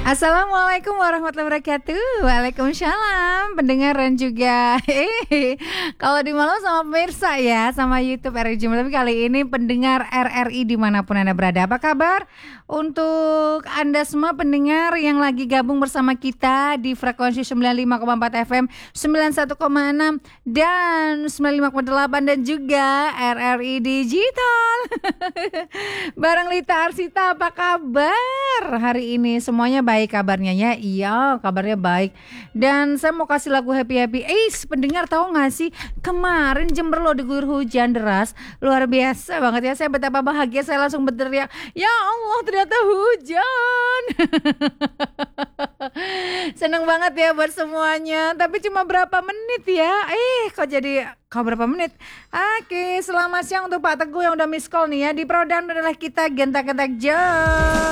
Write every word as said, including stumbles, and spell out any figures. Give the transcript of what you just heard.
Assalamualaikum warahmatullahi wabarakatuh. Waalaikumsalam pendengar dan juga eh kalau di Malang sama pemirsa ya, sama YouTube R R I Jember. Tapi kali ini pendengar R R I dimanapun Anda berada. Apa kabar untuk Anda semua pendengar yang lagi gabung bersama kita di frekuensi sembilan puluh lima koma empat F M, sembilan puluh satu koma enam dan sembilan puluh lima koma delapan dan juga R R I Digital. Bareng Lita Arsita, apa kabar hari ini? Semuanya baik kabarnya ya? Iya, kabarnya baik. Dan saya mau kasih lagu happy-happy. Eh, pendengar tahu gak sih, kemarin Jember lo diguyur hujan deras, luar biasa banget ya. Saya betapa bahagia, saya langsung berteriak, ya Allah ternyata hujan. Seneng banget ya buat semuanya. Tapi cuma berapa menit ya? Eh, kok jadi kau berapa menit? Oke, selamat siang untuk Pak Teguh yang udah miss call nih ya. Di Prodan adalah kita gentak-gentak jam.